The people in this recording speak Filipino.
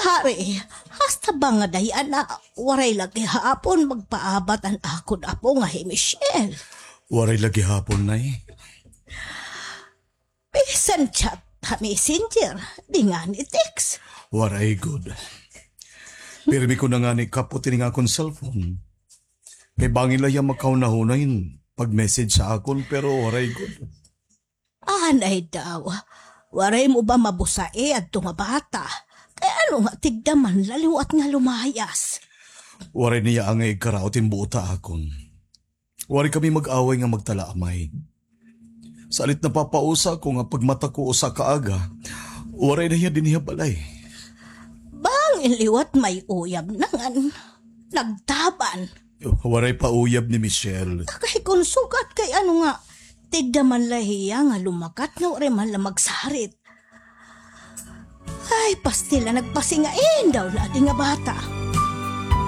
Hari, hasta ba nga dayan na waray lagi hapon magpaabat ang akon apo nga si Michelle? Waray lagi hapon, nay. Bisan chat ha messenger, di nga ni text. Waray good. Pirmi ko na nga ni kaputin nga akong cellphone. Kay bangin lang yung magkaunahunayin pag-message sa akon pero waray good. Anay daw, waray mo ba mabusae at nga bata? Kaya ano nga tigdaman laliwat nga lumayas? Waray niya ang ikaraotin buota akon. Waray kami mag-away nga magtalaamay. Salit na papausa ko nga pagmata ko usa kaaga, waray na hiya din hiya balay. Bang iliwat may uyab nangan, nagtaban. Waray pa uyab ni Michelle. Kay kung sugat kay ano nga, tigdaman lahiya nga lumakat nga waray man lang magsarit. Ay, pastila nagpasingain daw na di nga bata.